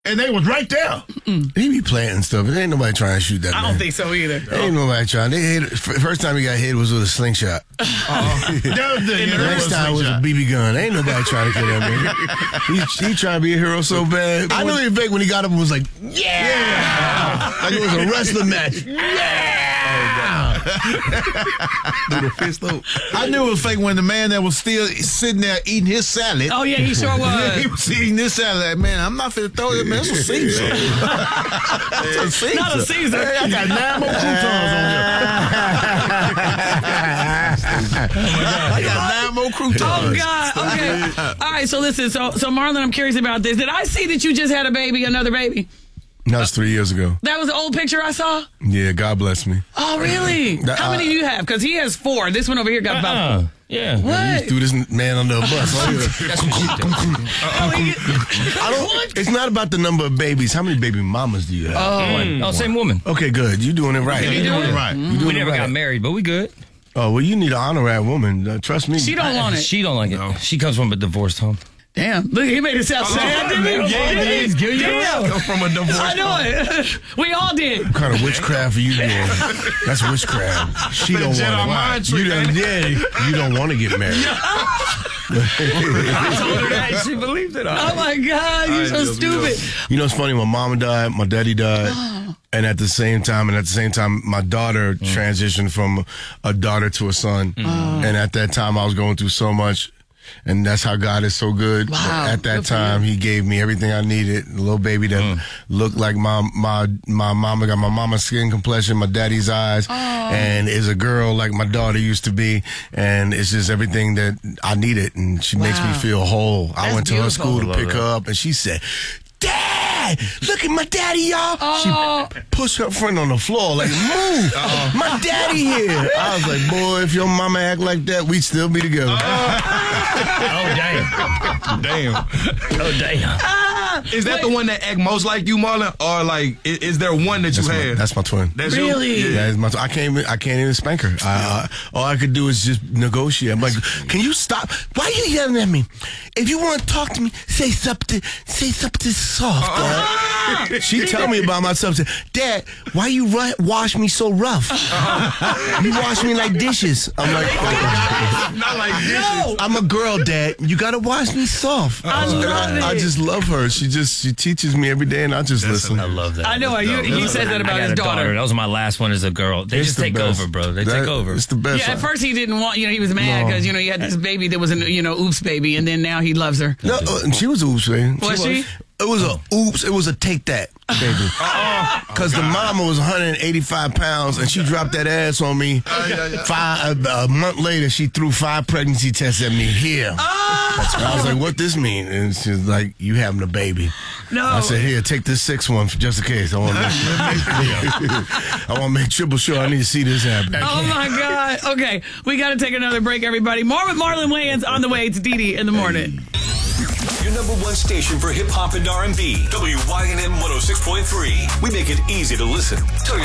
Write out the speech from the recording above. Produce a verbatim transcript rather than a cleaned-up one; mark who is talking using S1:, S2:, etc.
S1: And they was right there.
S2: Mm-mm. He be planting stuff. There ain't nobody trying to shoot that
S3: I
S2: man.
S3: don't think so either.
S2: There ain't nobody trying. They hit, first time he got hit was with a slingshot.
S1: Uh-huh. that was the,
S2: the next time was a B B gun. Ain't nobody trying to kill that man. He, he trying to be a hero so bad. I knew he was fake when he got up and was like, yeah! yeah. Like it was a wrestling match. Yeah!
S1: Do the fist though. I knew it was fake when the man that was still sitting there eating his salad.
S3: Oh yeah, he sure was.
S1: Yeah, he was eating this salad. Like, man, I'm not finna throw it, man. It's a Caesar. It's a Caesar.
S3: Not a Caesar.
S1: Hey, I got nine more croutons on here. I got nine more croutons.
S3: Oh God. Okay. All right. So listen. So so Marlon, I'm curious about this. Did I see that you just had a baby, another baby?
S2: That was three years ago.
S3: That was the old picture I saw?
S2: Yeah, God bless me.
S3: Oh, really?
S2: That,
S3: How
S2: uh,
S3: many do you have? Because he has four. This one over here got about
S4: Uh-uh.
S3: four.
S4: Yeah.
S3: What?
S2: You threw this man under a bus.
S3: Oh, he-
S2: I don't, it's not about the number of babies. How many baby mamas do you have?
S3: Oh,
S4: Mm. Oh, same woman.
S2: Okay, good. You doing it right.
S1: Yeah, you doing it right.
S2: You doing
S4: We
S2: it
S4: never
S2: right.
S4: got married, but we good.
S2: Oh, well, you need to honor that woman. Uh, trust me.
S3: she don't want it.
S4: She don't like it.
S1: No.
S4: She comes from a divorced home.
S3: Damn. Look, he made it sound sad, didn't he?
S4: Yeah, he did. Give you a
S3: Damn.
S4: round.
S1: From a divorce.
S3: I know it. We all did.
S2: What kind of witchcraft are you doing? That's witchcraft. She don't
S1: Jedi
S2: want
S1: mind
S2: to.
S1: trick,
S2: You don't, yeah, you don't want to get married.
S4: I told her that. She believed it.
S3: Oh, my God. You're so stupid.
S2: You know, it's funny. My mama died. My daddy died. And at the same time, and at the same time, my daughter
S4: Mm.
S2: transitioned from a daughter to a son. And at that time, I was going through so much. And that's how God is so good.
S3: Wow.
S2: At that
S3: Good for
S2: time, He gave me everything I needed. A little baby that
S4: Mm.
S2: looked like my my my mama, got my mama's skin complexion, my daddy's eyes, and is a girl like my daughter used to be. And it's just everything that I needed. And she makes me
S3: Wow.
S2: feel whole. I
S3: That's
S2: went to her
S3: beautiful.
S2: school
S4: I
S2: to
S4: love
S2: pick
S4: that.
S2: her up, and she said, "Dad, look at my daddy, y'all."
S3: Oh.
S2: She pushed her friend on the floor, like, move. My daddy here. I was like, boy, if your mama act like that, we'd still be together.
S4: Oh, damn.
S1: Damn.
S4: Oh, damn.
S1: Is that the one that act most like you, Marlon? Or like, is, is there one that
S2: That's
S1: you
S2: my,
S1: had?
S2: that's my twin.
S1: That's
S3: Really?
S1: You?
S2: That is my. I can't even. I can't even spank her. I, uh, all I could do is just negotiate. I'm like, can you stop? Why are you yelling at me? If you want to talk to me, say something. Say something soft. Dad. She tell me about myself. Say, Dad, why you ru- wash me so rough? You wash me like dishes. I'm like,
S1: Not like this.
S3: No.
S2: I'm a girl, Dad. You gotta wash me soft.
S3: I
S2: And
S3: love it.
S2: I just love her. She just she teaches me every day, and I just listen.
S4: I love that.
S3: I know. You, he says that
S4: I
S3: about
S4: got
S3: his
S4: a
S3: daughter.
S4: That was my last one as a girl. They
S2: It's
S4: just
S2: the
S4: take
S2: best.
S4: over, bro. They
S2: That-
S4: take over.
S2: It's the best.
S3: Yeah, at first he didn't want, you know, he was mad
S2: No.
S3: because, you know, you had this baby that was, a, you know, oops baby, and then now he loves her.
S2: No, uh, she was a oops baby.
S3: Was she?
S2: It was a oops. It was a take that baby. Because the mama was one hundred eighty-five pounds and she dropped that ass on me. Five a, a month later, she threw five pregnancy tests at me here. I was like, "What this mean?" And she's like, "You having a baby?"
S3: No.
S2: I said, "Here, take this sixth one just in case. I want to make, I want to make triple sure. I need to see this happen."
S3: Oh, my God. Okay, we got to take another break, everybody. More with Marlon Wayans on the way. It's Dee Dee in the morning.
S5: Your number one station for hip hop and R and B. W Y N M one oh six point three. We make it easy to listen. Tell your